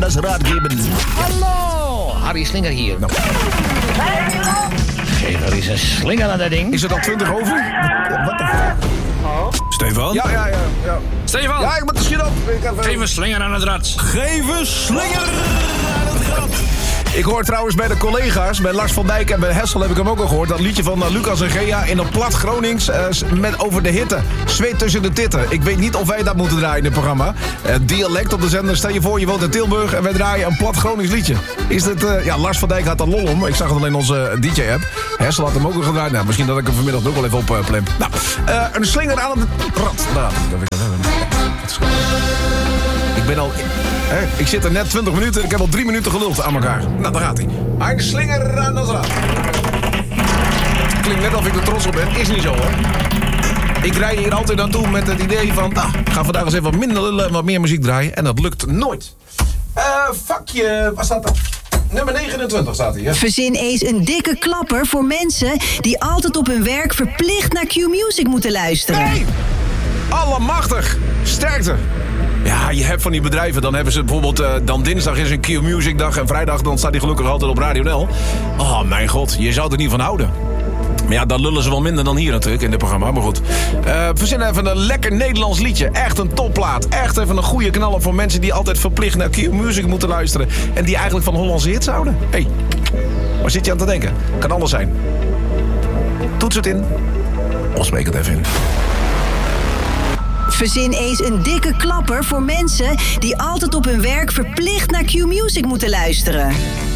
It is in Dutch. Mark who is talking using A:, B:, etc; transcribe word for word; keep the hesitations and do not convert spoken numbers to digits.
A: das Ratgeben.
B: Hallo, Harry Slinger hier.
A: Nou.
B: Geef er eens een slinger aan dat ding.
A: Is het al twintig over? Wat de fuck?
C: Stefan?
A: Ja, ja, ja. ja.
C: Stefan!
A: Ja, ik moet de schiet op. Ik heb,
C: Geef een slinger aan het rad. Geef een slinger aan het rad.
A: Ik hoor trouwens bij de collega's, bij Lars van Dijk en bij Hessel heb ik hem ook al gehoord. Dat liedje van uh, Lucas en Gea in een plat Gronings uh, met over de hitte. Zweet tussen de titten. Ik weet niet of wij dat moeten draaien in het programma. Uh, dialect op de zender. Stel je voor, je woont in Tilburg en wij draaien een plat Gronings liedje. Is dit, uh, ja, Lars van Dijk had er lol om. Ik zag het alleen in onze D J-app. Hessel had hem ook al gedraaid. Nou, misschien dat ik hem vanmiddag ook wel even op uh, plemp. Nou, uh, een slinger aan het rad. Daar, ik ben al... He, ik zit er net twintig minuten en ik heb al drie minuten geluld aan elkaar. Nou, daar gaat hij. Een slinger aan het rad. Klinkt net of ik er trots op ben. Is niet zo, hoor. Ik rij hier altijd naartoe met het idee van... Nou, ik ga vandaag eens even wat minder lullen en wat meer muziek draaien. En dat lukt nooit. Eh, uh, vakje... Waar staat dat? Nummer negenentwintig staat hier.
D: Verzin eens een dikke klapper voor mensen... die altijd op hun werk verplicht naar Q-Music moeten luisteren.
A: Nee! Allemachtig! Sterkte! Ja, je hebt van die bedrijven, dan hebben ze bijvoorbeeld... Uh, dan dinsdag is een Q-Music dag en vrijdag dan staat die gelukkig altijd op Radio N L. Oh, mijn god, je zou er niet van houden. Maar ja, dan lullen ze wel minder dan hier natuurlijk in dit programma, maar goed. Uh, verzin even een lekker Nederlands liedje. Echt een topplaat. Echt even een goede knaller voor mensen die altijd verplicht naar Q-Music moeten luisteren. En die eigenlijk van Hollandse hits houden. Hé, hey, waar zit je aan te denken? Kan alles zijn. Toets het in. Of spreek het even in.
D: Verzin eens een dikke klapper voor mensen... die altijd op hun werk verplicht naar Q-Music moeten luisteren.